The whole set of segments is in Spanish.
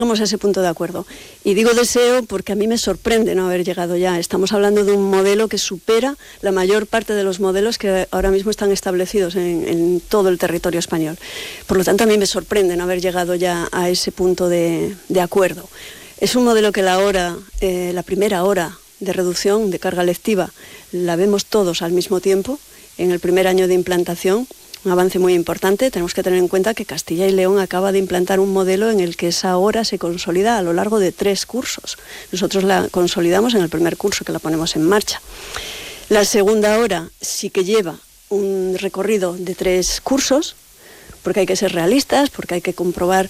Llegamos a ese punto de acuerdo. Y digo deseo porque a mí me sorprende no haber llegado ya. Estamos hablando de un modelo que supera la mayor parte de los modelos que ahora mismo están establecidos en todo el territorio español. Por lo tanto, a mí me sorprende no haber llegado ya a ese punto de acuerdo. Es un modelo que la primera hora de reducción de carga lectiva la vemos todos al mismo tiempo, en el primer año de implantación. Un avance muy importante. Tenemos que tener en cuenta que Castilla y León acaba de implantar un modelo en el que esa hora se consolida a lo largo de 3 cursos. Nosotros la consolidamos en el primer curso, que la ponemos en marcha. La segunda hora sí que lleva un recorrido de 3 cursos, porque hay que ser realistas, porque hay que comprobar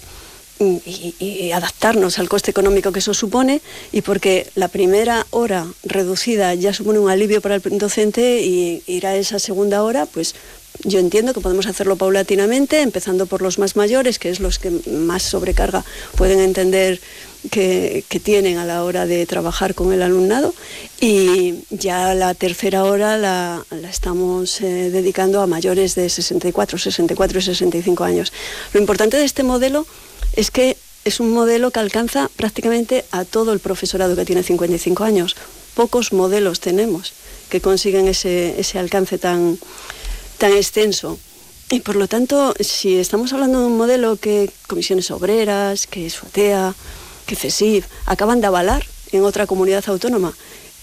y adaptarnos al coste económico que eso supone, y porque la primera hora reducida ya supone un alivio para el docente, y ir a esa segunda hora, pues yo entiendo que podemos hacerlo paulatinamente, empezando por los más mayores, que es los que más sobrecarga pueden entender que tienen a la hora de trabajar con el alumnado, y ya la tercera hora la estamos dedicando a mayores de 64 y 65 años. Lo importante de este modelo es que es un modelo que alcanza prácticamente a todo el profesorado que tiene 55 años. Pocos modelos tenemos que consiguen ese alcance tan extenso. Y por lo tanto, si estamos hablando de un modelo que Comisiones Obreras, que SUATEA, que CESIF acaban de avalar en otra comunidad autónoma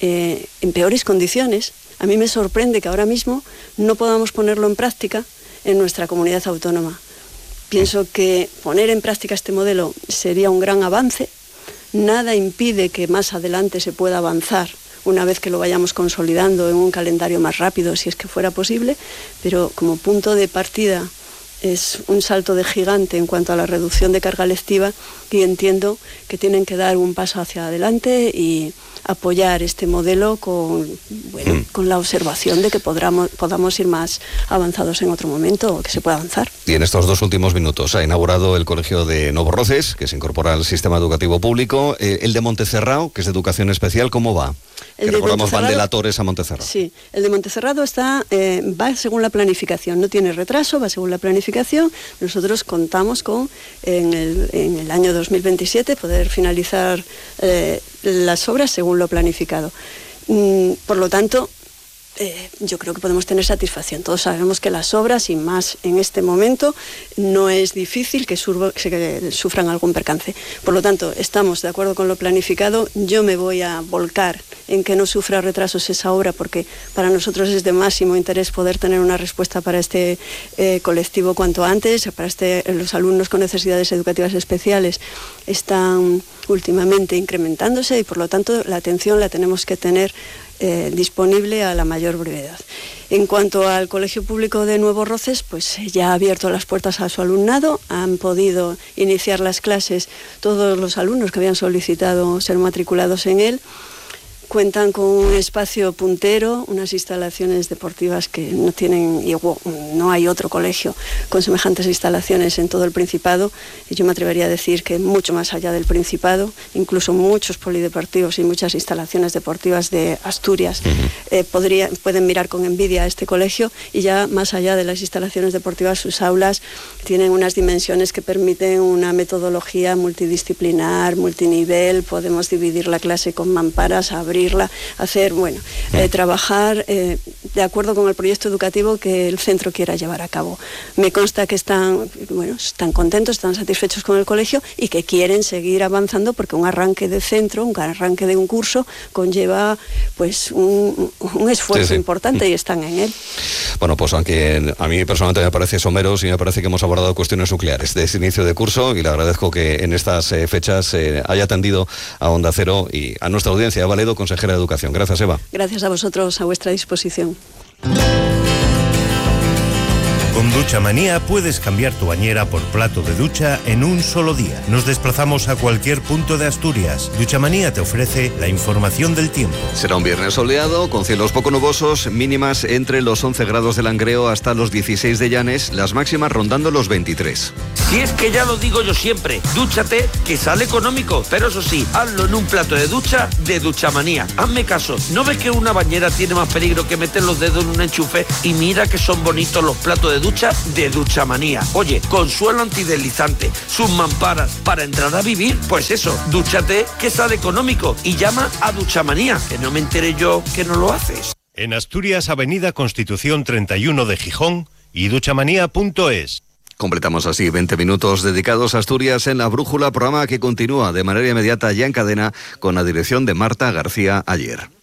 en peores condiciones, a mí me sorprende que ahora mismo no podamos ponerlo en práctica en nuestra comunidad autónoma. Pienso que poner en práctica este modelo sería un gran avance. Nada impide que más adelante se pueda avanzar una vez que lo vayamos consolidando en un calendario más rápido, si es que fuera posible, pero como punto de partida es un salto de gigante en cuanto a la reducción de carga lectiva, y entiendo que tienen que dar un paso hacia adelante y apoyar este modelo con la observación de que podamos ir más avanzados en otro momento, o que se pueda avanzar. Y en estos 2 últimos minutos ha inaugurado el Colegio de Nuevos Roces, que se incorpora al sistema educativo público, el de Montecerrado, que es de educación especial. ¿Cómo va? Que recordamos, van delatores a Montecerrado. Sí, el de Montecerrado va según la planificación, no tiene retraso, va según la planificación. Nosotros contamos con, en el año 2027, poder finalizar las obras según lo planificado. Por lo tanto, yo creo que podemos tener satisfacción. Todos sabemos que las obras, y más en este momento, no es difícil que sufran algún percance. Por lo tanto, estamos de acuerdo con lo planificado. Yo me voy a volcar en que no sufra retrasos esa obra, porque para nosotros es de máximo interés poder tener una respuesta para este colectivo cuanto antes. Para los alumnos con necesidades educativas especiales están últimamente incrementándose, y por lo tanto la atención la tenemos que tener disponible a la mayor brevedad. En cuanto al Colegio Público de Nuevos Roces, pues ya ha abierto las puertas a su alumnado. Han podido iniciar las clases todos los alumnos que habían solicitado ser matriculados en él. Cuentan con un espacio puntero, unas instalaciones deportivas que no hay otro colegio con semejantes instalaciones en todo el Principado. Y yo me atrevería a decir que mucho más allá del Principado, incluso muchos polideportivos y muchas instalaciones deportivas de Asturias pueden mirar con envidia a este colegio. Y ya más allá de las instalaciones deportivas, sus aulas tienen unas dimensiones que permiten una metodología multidisciplinar, multinivel. Podemos dividir la clase con mamparas, trabajar de acuerdo con el proyecto educativo que el centro quiera llevar a cabo. Me consta que están contentos, están satisfechos con el colegio, y que quieren seguir avanzando, porque un arranque de centro, un arranque de un curso conlleva pues un esfuerzo importante, y están en él. Bueno, pues aunque a mí personalmente me parece somero, sí me parece que hemos abordado cuestiones nucleares de ese inicio de curso, y le agradezco que en estas fechas haya atendido a Onda Cero y a nuestra audiencia. Eva Ledo, consejera de Educación. Gracias, Eva. Gracias a vosotros, a vuestra disposición. Con Duchamanía puedes cambiar tu bañera por plato de ducha en un solo día. Nos desplazamos a cualquier punto de Asturias. Duchamanía te ofrece la información del tiempo. Será un viernes soleado, con cielos poco nubosos, mínimas entre los 11 grados de Langreo hasta los 16 de Llanes, las máximas rondando los 23. Si es que ya lo digo yo siempre, dúchate, que sale económico, pero eso sí, hazlo en un plato de ducha de Duchamanía. Hazme caso, ¿no ves que una bañera tiene más peligro que meter los dedos en un enchufe? Y mira que son bonitos los platos de ducha ducha de Duchamanía. Oye, con suelo antideslizante, sus mamparas, para entrar a vivir, pues eso, dúchate que sale económico y llama a Duchamanía, que no me enteré yo que no lo haces. En Asturias, Avenida Constitución 31 de Gijón y duchamanía.es. Completamos así 20 minutos dedicados a Asturias en La Brújula, programa que continúa de manera inmediata ya en cadena con la dirección de Marta García Ayer.